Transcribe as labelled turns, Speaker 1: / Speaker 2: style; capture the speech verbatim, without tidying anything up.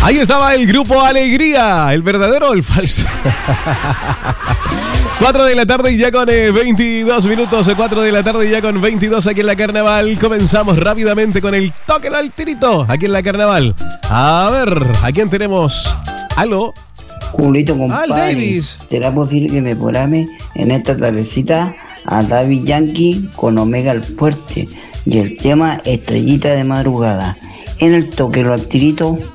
Speaker 1: Ahí estaba el grupo Alegría, ¿el verdadero o el falso? cuatro de la tarde y ya con eh, veintidós minutos, cuatro de la tarde y ya con veintidós aquí en la Carnaval. Comenzamos rápidamente con el toque al tirito aquí en la Carnaval. A ver, ¿a quién tenemos? ¿Aló?
Speaker 2: Julito, compadre,
Speaker 1: Al Davis.
Speaker 2: ¿será posible que me programe en esta tardecita a Daddy Yankee con Omega el Fuerte y el tema Estrellita de Madrugada? En el toque al tirito